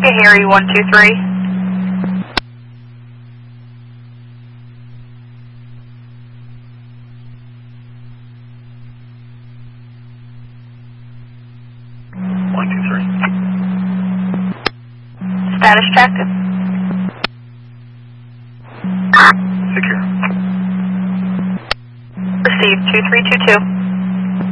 Osaka Harry 123. Status checked. Secure. Received 2322.